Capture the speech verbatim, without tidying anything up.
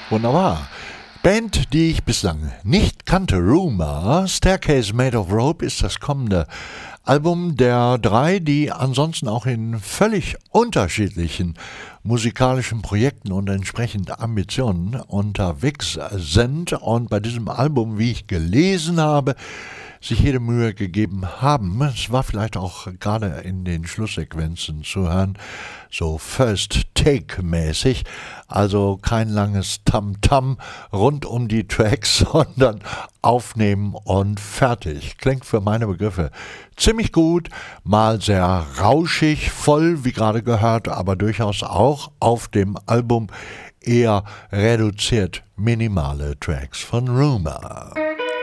Wunderbar. Band, die ich bislang nicht kannte, Rumour, Staircase Made of Rope ist das kommende Album der drei, die ansonsten auch in völlig unterschiedlichen musikalischen Projekten und entsprechend Ambitionen unterwegs sind und bei diesem Album, wie ich gelesen habe, sich jede Mühe gegeben haben. Es war vielleicht auch gerade in den Schlusssequenzen zu hören, so First-Take-mäßig, also kein langes Tam-Tam rund um die Tracks, sondern aufnehmen und fertig. Klingt für meine Begriffe ziemlich gut, mal sehr rauschig, voll, wie gerade gehört, aber durchaus auch auf dem Album eher reduziert minimale Tracks von Rumour.